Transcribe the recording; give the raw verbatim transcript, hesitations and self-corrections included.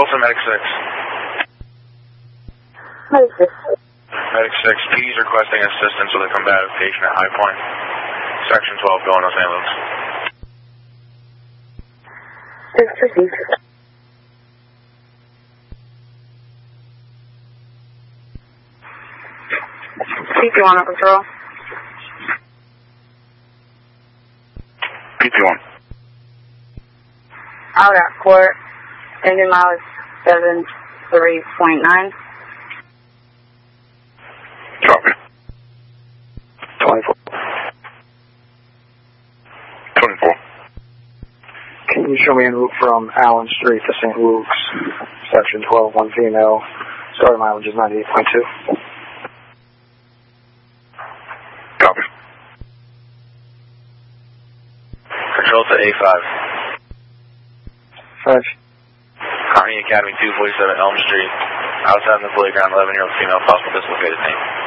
Tulsa, Medic six. Medic six. Medic six, P D's requesting assistance with a combative patient at High Point. Section twelve, going to Saint Luke's. Six received. P P one on patrol. P P one. Out at court. Engine mileage seven three point nine. Copy. twenty-four. twenty-four. Can you show me en route from Allen Street to Saint Luke's, section twelve, one female, starting mileage is ninety-eight point two. Copy. Control to A five. Five. Army Academy two forty-seven Elm Street. Outside in the playground, eleven-year-old female, possible dislocated name.